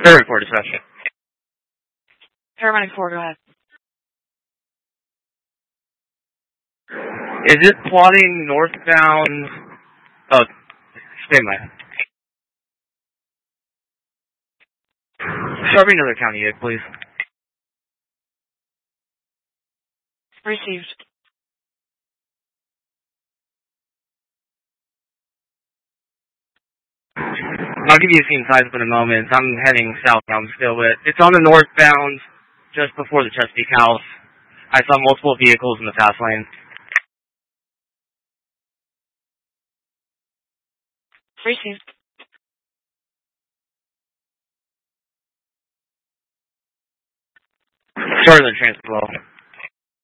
Third for dispatch. Paramedic 4, go ahead. Is it plotting northbound? Oh, stay my. Show me another county aid, please. Received. I'll give you a scene size in a moment. I'm heading southbound still, but it's on the northbound, just before the Chesapeake House. I saw multiple vehicles in the fast lane. Received. Starting the transit well.